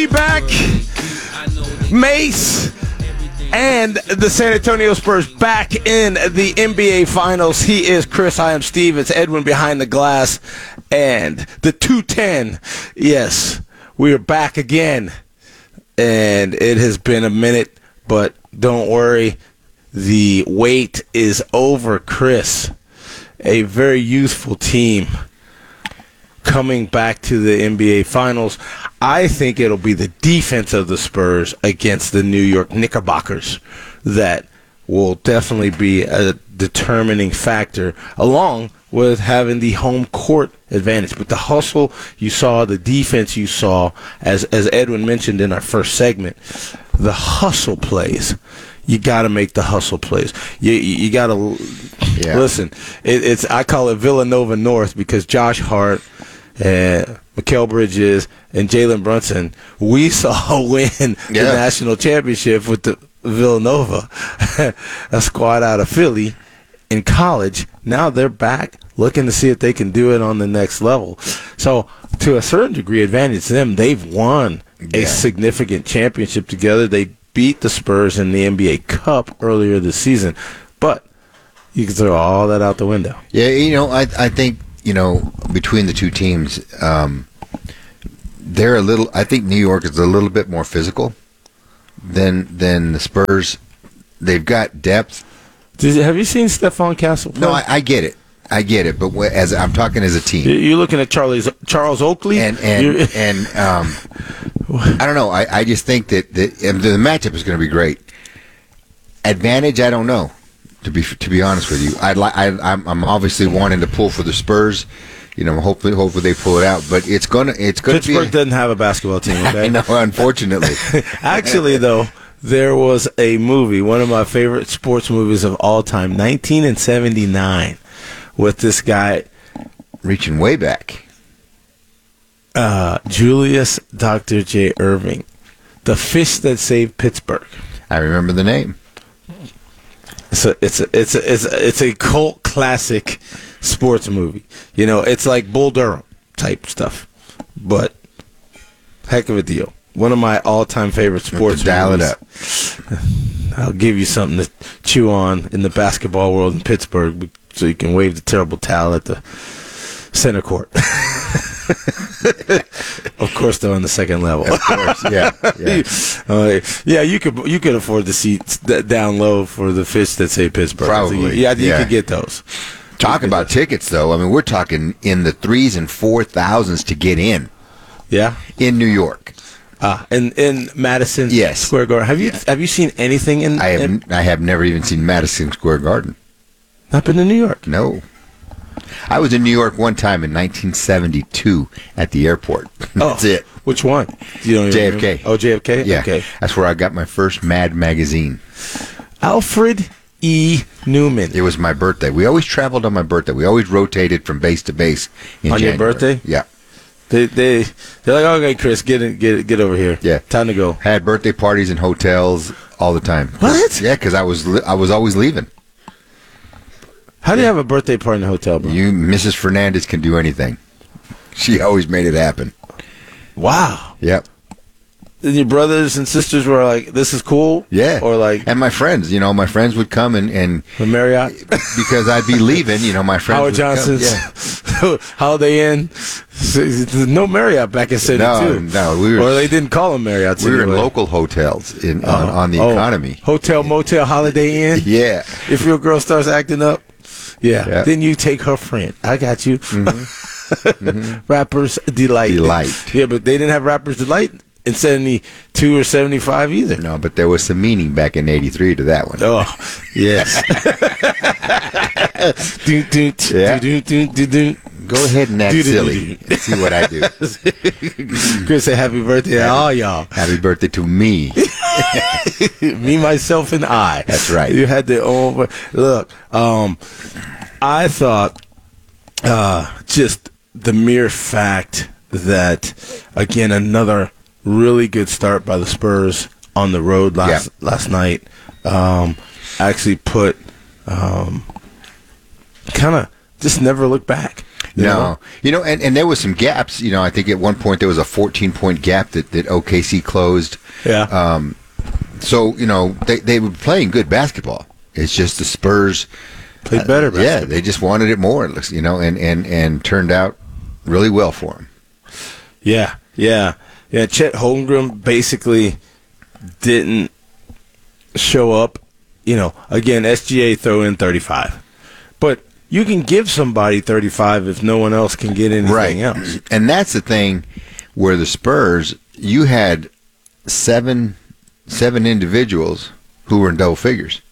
Back, Mace and the San Antonio Spurs back in the NBA Finals. He is Chris. I am Steve. It's Edwin behind the glass and the 210. Yes, we are back again, and it has been a minute, but don't worry, the wait is over. Chris, a very youthful team coming back to the NBA Finals. I think it'll be the defense of the Spurs against the New York Knickerbockers that will definitely be a determining factor, along with having the home court advantage. But the hustle you saw, the defense you saw, as Edwin mentioned in our first segment, the hustle plays. You got to make the hustle plays. You got to listen. It's I call it Villanova North because Josh Hart and Mikal Bridges and Jalen Brunson, we saw win the national championship with the Villanova, a squad out of Philly in college. Now they're back looking to see if they can do it on the next level. So to a certain degree, advantage to them. They've won a significant championship together. They beat the Spurs in the NBA Cup earlier this season. But you can throw all that out the window. Yeah, I think, between the two teams, they're a little. I think New York is a little bit more physical than the Spurs. They've got depth. Have you seen Stephon Castle play? No, I get it. But as I'm talking as a team, you're looking at Charles Oakley, and I don't know. I just think that the matchup is going to be great. Advantage, I don't know. To be honest with you, I'm obviously wanting to pull for the Spurs. Hopefully they pull it out. But it's gonna Pittsburgh doesn't have a basketball team. Okay? No, unfortunately. Actually, though, there was a movie, one of my favorite sports movies of all time, 1979, with this guy reaching way back. Julius Dr. J. Irving, The Fish That Saved Pittsburgh. I remember the name. It's a cult classic sports movie. It's like Bull Durham type stuff, but heck of a deal. One of my all-time favorite sports dial movies. It up. I'll give you something to chew on in the basketball world in Pittsburgh, so you can wave the terrible towel at the center court. Of course, though, on the second level. Of course, yeah. You could afford the seats down low for the Fish That Say Pittsburgh. Probably, you could get those. Talk about tickets, though. I mean, we're talking in the 3,000s and 4,000s to get in. Yeah, in New York. In Madison Square Garden. Have you seen anything in? I have never even seen Madison Square Garden. Not been to New York? No. I was in New York one time in 1972 at the airport. That's it. Which one? JFK. Oh, JFK? Yeah. Okay. That's where I got my first Mad magazine. Alfred E. Newman. It was my birthday. We always traveled on my birthday. We always rotated from base to base in January. Your birthday? Yeah. They're like, okay, Chris, get over here. Yeah. Time to go. Had birthday parties in hotels all the time. What? Yeah, because I was always leaving. How do you have a birthday party in a hotel, bro? Mrs. Fernandez can do anything. She always made it happen. Wow. Yep. And your brothers and sisters were like, this is cool? Yeah. Or like... And my friends, my friends would come and the Marriott? Because I'd be leaving, my friends Howard would Johnson's come. Holiday Inn. No Marriott back in 72. No. Or they didn't call them Marriotts. We were in local hotels on the economy. Hotel, motel, Holiday Inn? Yeah. If your girl starts acting up, then you take her friend. I got you. Mm-hmm. Rappers Delight. Yeah, but they didn't have Rappers Delight in 72 or 75 either. No, but there was some meaning back in 83 to that one. Oh, yes. Go ahead and act silly and see what I do. Chris, say happy birthday to all y'all. Happy birthday to me. Me, myself, and I. That's right. You had the look. I thought just the mere fact that, again, another really good start by the Spurs on the road last night actually put kind of just never look back. No. And there was some gaps. I think at one point there was a 14-point gap that OKC closed. Yeah. So, they were playing good basketball. It's just the Spurs played better basketball. Yeah, they just wanted it more, and turned out really well for them. Yeah. Chet Holmgren basically didn't show up. Again, SGA throw in 35. But you can give somebody 35 if no one else can get anything else. And that's the thing where the Spurs, you had seven individuals who were in double figures.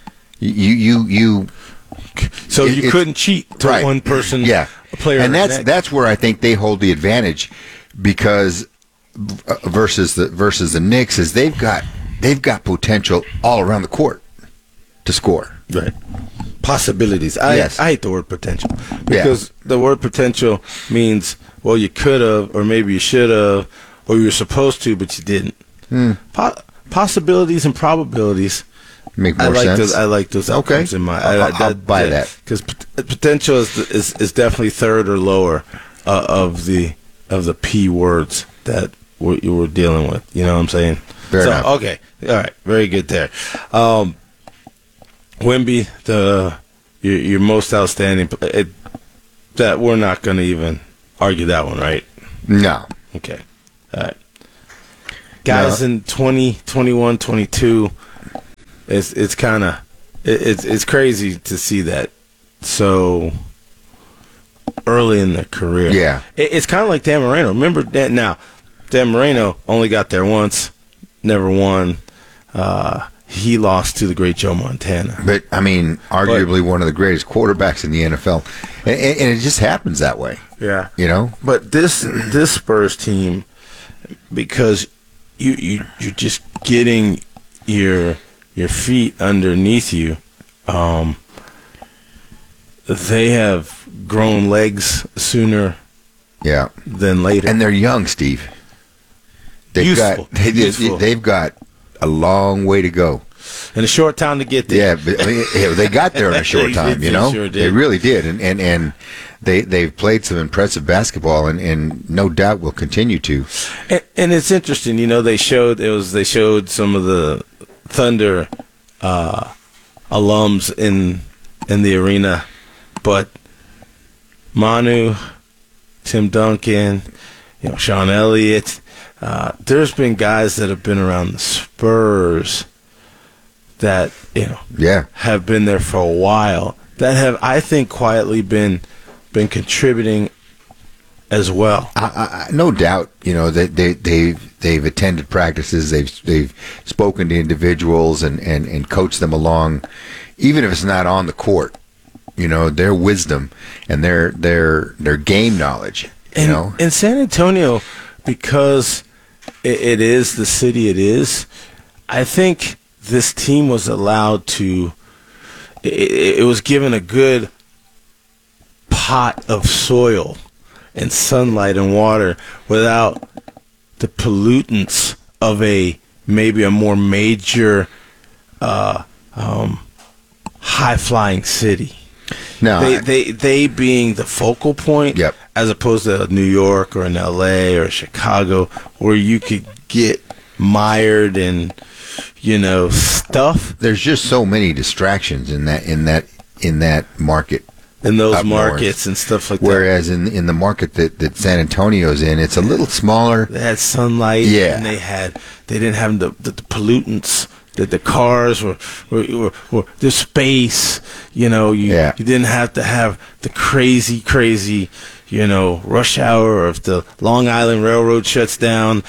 So you couldn't cheat to one person, a player. And that's where I think they hold the advantage, because versus the Knicks is they've got potential all around the court to score. Right. Possibilities. I hate the word potential, because the word potential means, well, you could have, or maybe you should have, or you were supposed to, but you didn't. Possibilities and probabilities make more sense. I like those outcomes in my. I'll buy that, because potential is definitely third or lower of the P words that you were dealing with. You know what I'm saying? Fair enough. Okay, all right, very good there. Wemby, your most outstanding. That we're not going to even argue that one, right? No. Okay. All right. Guys in 20, 21, 22, it's kind of it's crazy to see that so early in their career. Yeah. It's kind of like Dan Marino. Remember that now. Dan Marino only got there once, never won. He lost to the great Joe Montana. But, arguably one of the greatest quarterbacks in the NFL. And it just happens that way. Yeah. But this Spurs team, because you're just getting your feet underneath you, they have grown legs sooner than later. And they're young, Steve. They've got a long way to go. And a short time to get there. Yeah, but they got there in a short time, Sure did. They really did. And they've played some impressive basketball, and no doubt will continue to. And it's interesting, they showed some of the Thunder alums in the arena, but Manu, Tim Duncan, Sean Elliott, there's been guys that have been around the Spurs that have been there for a while, that have, I think, quietly been contributing as well. No doubt, they've attended practices, they've spoken to individuals and coached them along, even if it's not on the court. Their wisdom and their game knowledge. In San Antonio, because it is the city it is, I think this team was allowed to. It was given a good pot of soil and sunlight and water without the pollutants of maybe a more major high-flying city. No, they being the focal point, as opposed to New York or in L.A. or Chicago, where you could get mired in, stuff. There's just so many distractions in that market. In those markets and stuff like Whereas that. Whereas in the market that San Antonio's in, it's a little smaller. They had sunlight. Yeah. And they didn't have the pollutants. That the cars were the space. You didn't have to have the crazy, rush hour, or if the Long Island Railroad shuts down,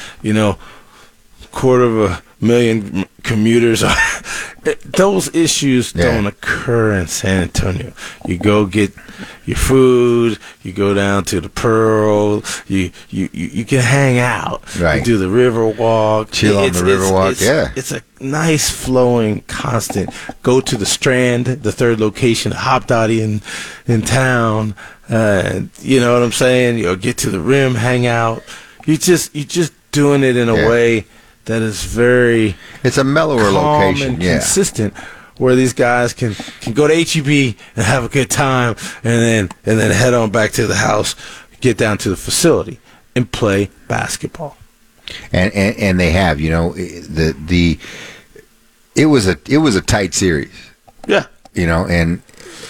250,000 commuters. Those issues don't occur in San Antonio. You go get your food, you go down to the Pearl, you can hang out, you do the river walk, chill on the river walk. It's a nice flowing constant. Go to the Strand, the third location, Hopdoddy in town. You know what I'm saying? Get to the Rim, hang out. You just doing it in a way that is very it's a mellower calm location, and consistent. where these guys can go to HEB and have a good time, and then head on back to the house, get down to the facility, and play basketball. And they have, it was a tight series. Yeah. And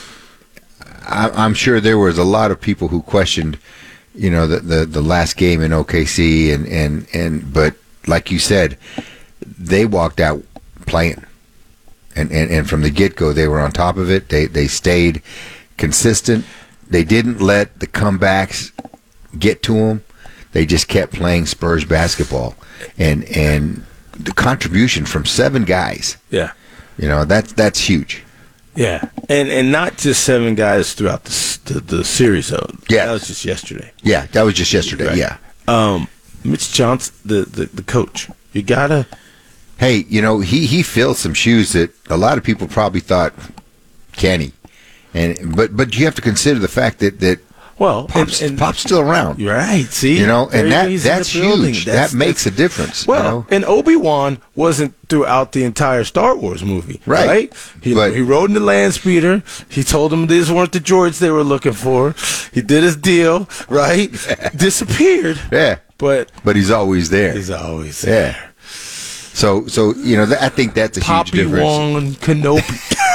I'm sure there was a lot of people who questioned, the last game in OKC, but like you said, they walked out playing, and from the get-go they were on top of it. They stayed consistent. They didn't let the comebacks get to them. They just kept playing Spurs basketball, and the contribution from 7 guys. Yeah, that's huge. Yeah, and not just 7 guys throughout the series though. Yeah, that was just yesterday. Yeah, that was just yesterday. Right. Yeah. Mitch Johnson, the coach. You gotta. Hey, he fills some shoes that a lot of people probably thought, can he? But you have to consider the fact that well, Pop's still around. You're right. See, and that's huge. That makes a difference. Well, and Obi-Wan wasn't throughout the entire Star Wars movie, right? He rode in the land speeder. He told them these weren't the droids they were looking for. He did his deal, right? Disappeared. Yeah, but he's always there. He's always there. Yeah. So I think that's a huge difference. Poppy-Wan Kenobi.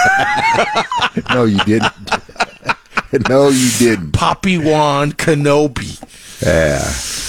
No, you didn't. No, you didn't. Poppy-Wan Kenobi. Yeah.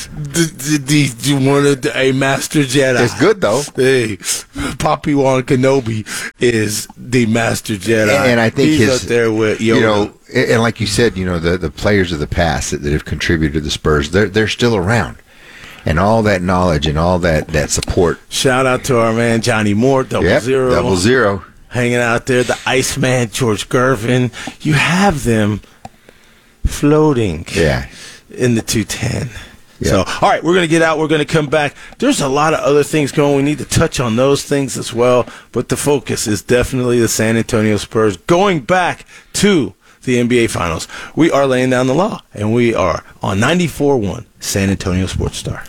You wanted a Master Jedi. It's good, though. Hey, Poppy-Wan Kenobi is the Master Jedi. And I think he's up there with Yoda. And like you said, the players of the past that have contributed to the Spurs, they're still around. And all that knowledge and all that support. Shout out to our man Johnny Moore, Double Zero. Hanging out there, the Iceman, George Gervin. You have them floating in the 210. Yeah. So, all right, we're going to get out. We're going to come back. There's a lot of other things going. We need to touch on those things as well. But the focus is definitely the San Antonio Spurs going back to the NBA Finals. We are laying down the law, and we are on 94.1 San Antonio Sports Star.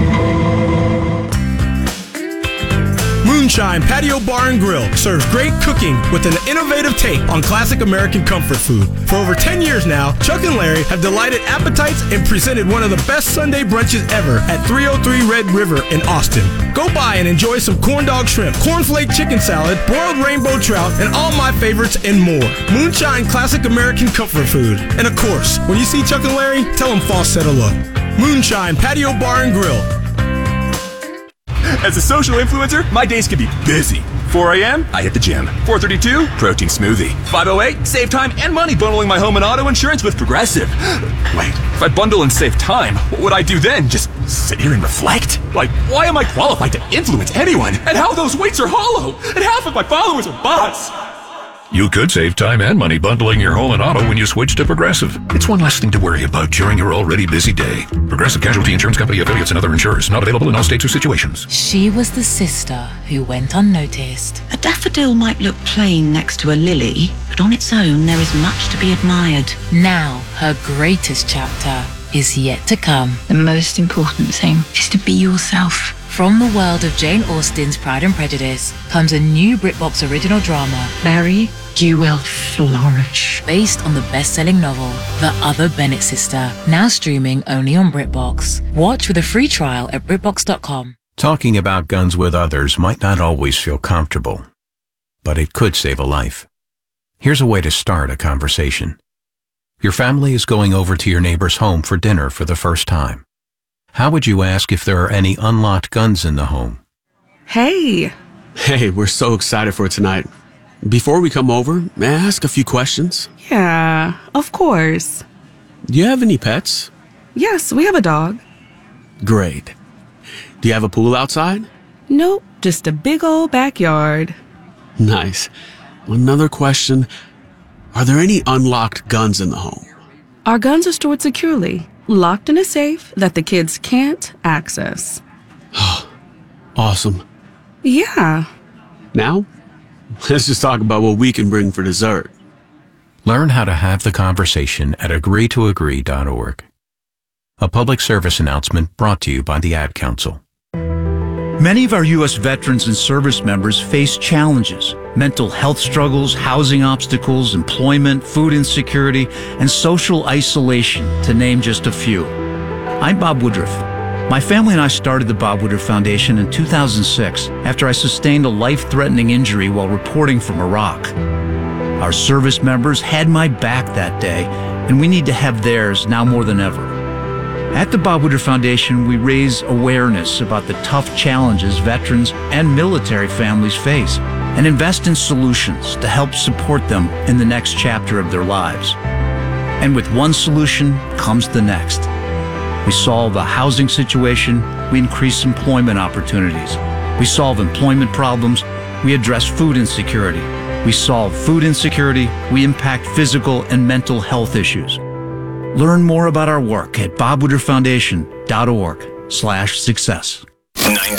Moonshine Patio Bar and Grill serves great cooking with an innovative take on classic American comfort food. For over 10 years now, Chuck and Larry have delighted appetites and presented one of the best Sunday brunches ever at 303 Red River in Austin. Go by and enjoy some corn dog shrimp, cornflake chicken salad, broiled rainbow trout, and all my favorites and more. Moonshine classic American comfort food. And of course, when you see Chuck and Larry, tell them Foss said hello. Moonshine Patio Bar and Grill. As a social influencer, my days can be busy. 4 a.m., I hit the gym. 4:32, protein smoothie. 5:08, save time and money bundling my home and auto insurance with Progressive. Wait, if I bundle and save time, what would I do then? Just sit here and reflect? Like, why am I qualified to influence anyone? And how those weights are hollow? And half of my followers are bots? You could save time and money bundling your home and auto when you switch to Progressive. It's one less thing to worry about during your already busy day. Progressive Casualty Insurance Company affiliates and other insurers. Not available in all states or situations. She was the sister who went unnoticed. A daffodil might look plain next to a lily, but on its own there is much to be admired. Now, her greatest chapter is yet to come. The most important thing is to be yourself. From the world of Jane Austen's Pride and Prejudice comes a new BritBox original drama, Mary, you will flourish. Based on the best-selling novel, The Other Bennett Sister, now streaming only on BritBox. Watch with a free trial at BritBox.com. Talking about guns with others might not always feel comfortable, but it could save a life. Here's a way to start a conversation. Your family is going over to your neighbor's home for dinner for the first time. How would you ask if there are any unlocked guns in the home? Hey, we're so excited for tonight. Before we come over, may I ask a few questions? Yeah, of course. Do you have any pets? Yes, we have a dog. Great. Do you have a pool outside? Nope, just a big old backyard. Nice. Another question. Are there any unlocked guns in the home? Our guns are stored securely, locked in a safe that the kids can't access. Awesome. Yeah. Now, let's just talk about what we can bring for dessert. Learn how to have the conversation at agreetoagree.org. A public service announcement brought to you by the Ad Council. Many of our U.S. veterans and service members face challenges mental health struggles, housing obstacles, employment, food insecurity, and social isolation, to name just a few. I'm Bob Woodruff. My family and I started the Bob Woodruff Foundation in 2006 after I sustained a life-threatening injury while reporting from Iraq. Our service members had my back that day, and we need to have theirs now more than ever. At the Bob Woodruff Foundation, we raise awareness about the tough challenges veterans and military families face and invest in solutions to help support them in the next chapter of their lives. And with one solution comes the next. We solve a housing situation, we increase employment opportunities. We solve employment problems, we address food insecurity. We solve food insecurity, we impact physical and mental health issues. Learn more about our work at bobwoodrufffoundation.org/success.